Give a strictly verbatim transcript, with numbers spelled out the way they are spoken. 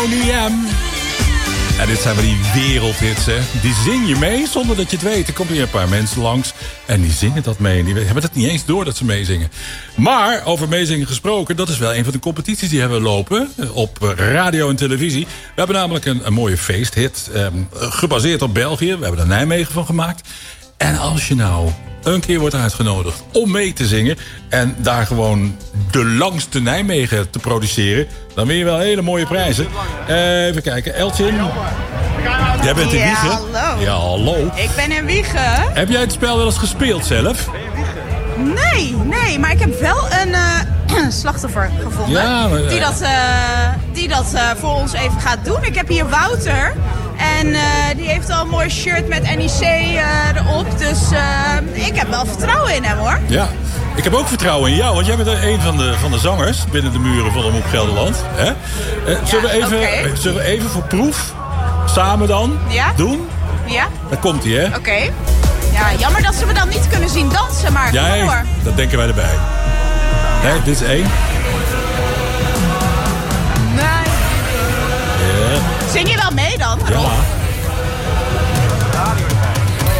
M. Ja, dit zijn wel die wereldhits, hè. Die zing je mee zonder dat je het weet. Er komen hier een paar mensen langs en die zingen dat mee. Die hebben het niet eens door dat ze meezingen. Maar over meezingen gesproken, dat is wel een van de competities die hebben lopen op radio en televisie. We hebben namelijk een, een mooie feesthit, eh, gebaseerd op België. We hebben er Nijmegen van gemaakt. En als je nou een keer wordt uitgenodigd om mee te zingen en daar gewoon de langste Nijmegen te produceren, dan win je wel hele mooie prijzen. Uh, even kijken, Eltje. Jij bent in ja, Wiegen. Hallo. Ja, hallo. Ik ben in Wiegen. Heb jij het spel wel eens gespeeld zelf? Nee, nee, maar ik heb wel een uh, slachtoffer gevonden. Ja, maar, uh, die dat, uh, die dat uh, voor ons even gaat doen. Ik heb hier Wouter. En uh, die heeft al een mooi shirt met N I C uh, erop. Dus uh, ik heb wel vertrouwen in hem, hoor. Ja, ik heb ook vertrouwen in jou. Want jij bent een van de, van de zangers binnen de muren van Omroep Gelderland. Hè? Uh, zullen, ja, we even, okay. zullen we even voor proef samen dan ja? doen? Ja. Daar komt hij, hè? Oké. Okay. Ja, jammer dat ze me dan niet kunnen zien dansen, maar ja, kom hoor. Dat denken wij erbij. Nee, dit is één. Nee. Yeah. Zing je wel mee dan? Ja.